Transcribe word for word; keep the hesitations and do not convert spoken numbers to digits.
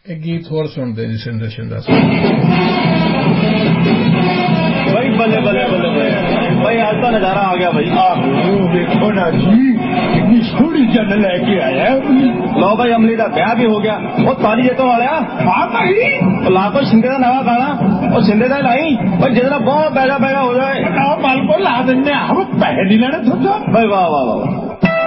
एक गीत होर सुनते जी सिंधे शिंदा भाई बल्ले बल्ले बल्ले भाई आज तो नजारा आ गया भाई। देखो ना जी कितनी सोहनी जन लेके आया। लो भाई अमली का ब्याह भी हो गया। वो ताली जेतो वाले हाँ भाई ला तो शिंदे का नवा गाना और शिंदे का लाई भाई जितना बहुत बैगा बैगा हो जाए माल को ला देने हम पैसे नहीं लेने थोड़ा भाई। वाह वाह वाह